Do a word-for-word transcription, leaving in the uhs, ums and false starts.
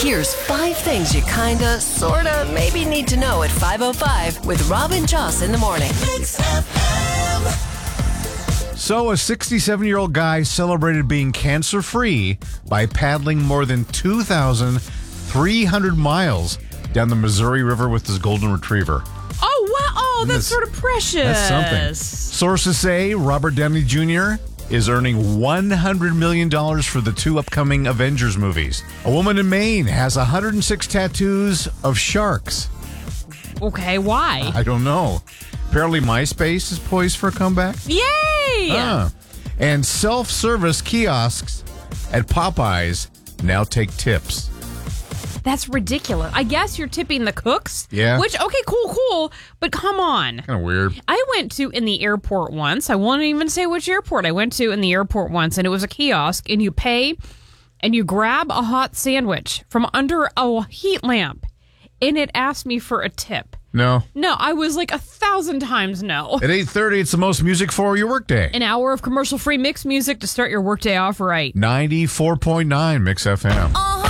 Here's five things you kinda, sorta, maybe need to know at five oh five with Rob and Joss in the morning. Mix F M. So, a sixty-seven-year-old guy celebrated being cancer-free by paddling more than two thousand three hundred miles down the Missouri River with his golden retriever. Oh, wow. Oh, that's This- sort of precious. That's something. Sources say Robert Downey Junior is earning one hundred million dollars for the two upcoming Avengers movies. A woman in Maine has one hundred six tattoos of sharks. Okay, why? I don't know. Apparently MySpace is poised for a comeback. Yay! Ah. And self-service kiosks at Popeyes now take tips. That's ridiculous. I guess you're tipping the cooks? Yeah. Which, okay, cool, cool. But come on. Kind of weird. I went to in the airport once. I won't even say which airport I went to in the airport once, and it was a kiosk, and you pay and you grab a hot sandwich from under a heat lamp, and it asked me for a tip. No. No, I was like a thousand times no. At eight thirty, it's the most music for your workday. An hour of commercial-free mix music to start your workday off right. ninety-four point nine Mix F M. All